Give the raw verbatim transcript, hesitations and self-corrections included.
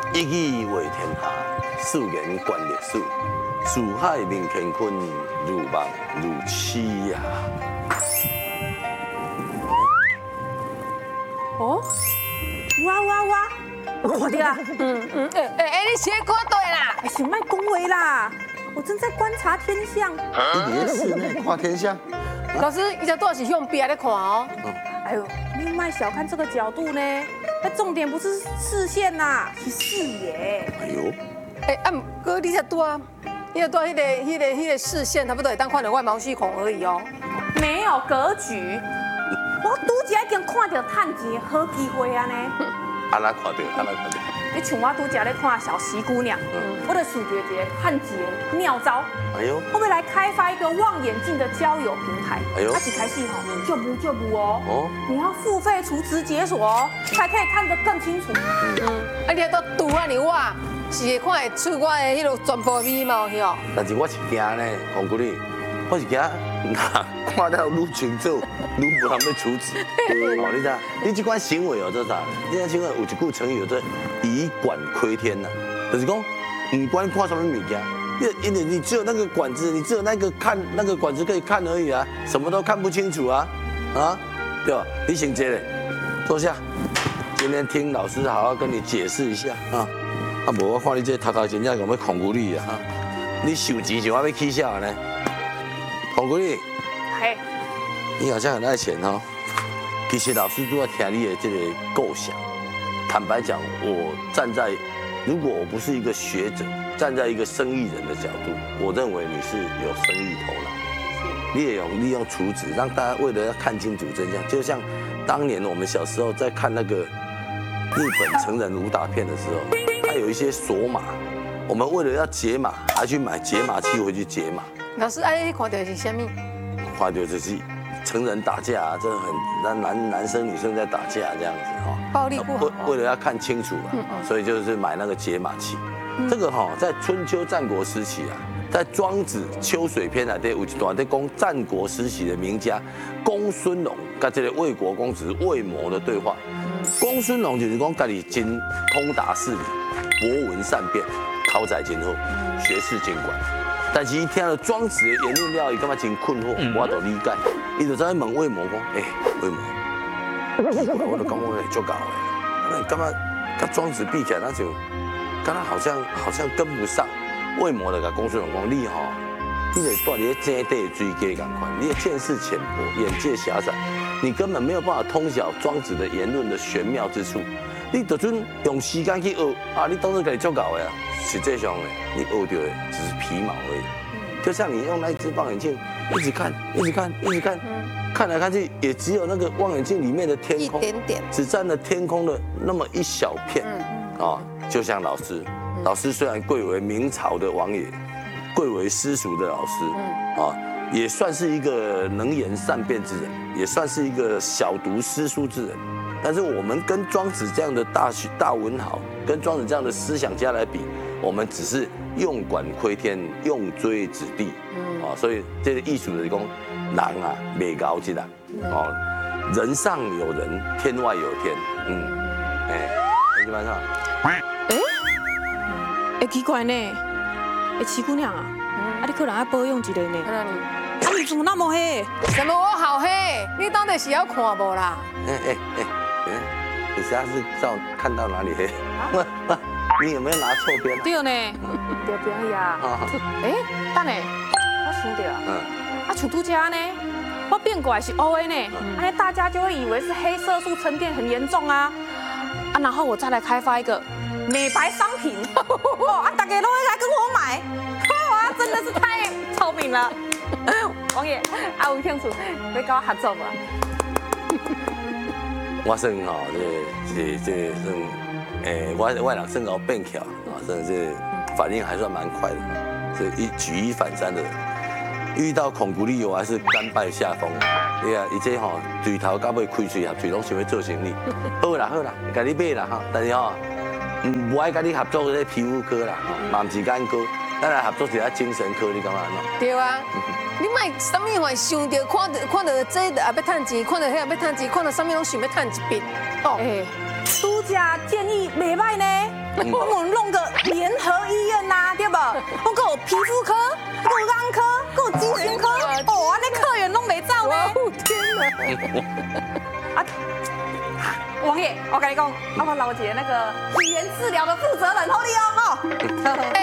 一语为天下，四言观历史。四海明乾坤，如梦如痴呀。 哦，哇哇哇！我看到啊， 嗯嗯，哎哎哎，你写看对啦， 哎，想卖恭维啦，我正在观察天象。 你伫室内看天象？ 老师，伊只都是向边在看哦。 哎呦，你卖小看这个角度呢，那重点不是视线呐，是视野。 哎呦， 哎啊，哥，你只多啊，你只多迄个迄个迄个视线，差不多会当看到外毛细孔而已哦。 没有格局，我拄则已经看到趁钱的好机会啊呢。 安那看到，安那看到。 你像我拄则咧看小席姑娘，我就想到一个趁钱的妙招。 哎呦， 我们来开发一个望远镜的交友平台。 哎呦， 它一开始吼就不就不哦， 哦， 你要付费储值解锁哦，才可以看得更清楚。 嗯，啊，你都拄啊你我，是会看会出我的迄个全部美貌去哦。 但是我是惊呢，黄姑娘，我是惊那看到愈清楚，愈无人要处置。哦，你知道，你这款行为哦，做啥？你这行为有一句成语叫做以管窥天呐，就是讲，不管看什么物件。因为你只有那个管子，你只有那个看那个管子可以看而已啊，什么都看不清楚啊，啊，对吧？你请接嘞，坐下。今天听老师好好跟你解释一下啊，啊，无我看你这头壳真正有要控制你啊，你收钱就我要起笑呢，控制你。 嘿， 你好像很爱钱哦。其实老师都要听你的这个构想。坦白讲，我站在如果我不是一个学者。站在一个生意人的角度，我认为你是有生意头脑，你也有利用储值，让大家为了要看清楚真相，就像当年我们小时候在看那个日本成人武打片的时候，它有一些锁码，我们为了要解码，还去买解码器回去解码。 老师，哎，你看到是什么？ 看到就是成人打架啊，这很男男男生女生在打架这样子哈， 暴力不好。 为为了要看清楚嘛，所以就是买那个解码器。这个哈，在春秋战国时期啊，在《庄子·秋水篇》内底有一段在讲战国时期的名家公孙龙跟这个魏国公子魏谋的对话。公孙龙就是讲家己真通达事理，博闻善辩，口才真好，学识真广。但是伊听了庄子的言论了，伊感觉真困惑，我都理解。伊就在问魏谋讲：“哎，魏谋，我都感觉会足够的，那你干嘛跟庄子比起来，那就？”刚刚好像好像跟不上，为么的甲公孙龙讲你吼，你得住你井底追鸡赶快，你的见识浅薄，眼界狭窄，你根本没有办法通晓庄子的言论的玄妙之处。你就准用时间去学啊，你当然可以足够的啊。实际上呢，你学到的只是皮毛而已。就像你用那只望远镜，一直看，一直看，一直看，看来看去也只有那个望远镜里面的天空， 一点点， 只占了天空的那么一小片啊。就像老师，老师虽然贵为明朝的王爷，贵为私塾的老师，啊，也算是一个能言善辩之人，也算是一个小读诗书之人。但是我们跟庄子这样的大大文豪，跟庄子这样的思想家来比，我们只是用管窥天，用锥指地，啊，所以这个艺术的讲，人啊，未高之人，哦，人上有人，天外有天，嗯，哎，基本上。 哎，哎，奇怪呢，哎，七姑娘啊，啊，你可能要保养一下呢。 看到你， 啊，你怎么那么黑？ 什么我好黑？你当然是要看无啦。 哎哎哎哎，你现在是照看到哪里黑？你有没有拿错边？ 对呢，对边呀。哎，等下，我想到啊，啊，像拄家呢，我变过来是乌的呢，安尼大家就会以为是黑色素沉淀很严重啊。啊，然后我再来开发一个美白商品，哦，啊，大家都会来跟我买，哇，真的是太聪明了。王爷，啊，有兴趣要跟我合作无？ 我算吼，这这这算，诶，我我人算搞变巧啊，真的是反应还算蛮快的，是一举一反三的人。遇到孔古力，我还是甘拜下风。对啊，伊这吼对头到尾开嘴合嘴，拢想要做生意。好啦好啦，甲你买啦哈，但是吼，唔爱甲你合作迄皮肤科啦，嘛唔是眼科，咱来合作一下精神科，你感觉安怎？ 对啊，你莫什么话想到看到看到这也要趁钱，看到迄也要趁钱，看到什么拢想要趁一笔。 哦，哎，拄则建议袂歹呢。 我们弄个联合医院呐，对不？我够有皮肤科，够有肛科，够有精神科，哦，那客源拢没照呢。 天哪！ 啊，王爷，我跟你讲，啊，我老姐那个语言治疗的负责人，好你哦，哈。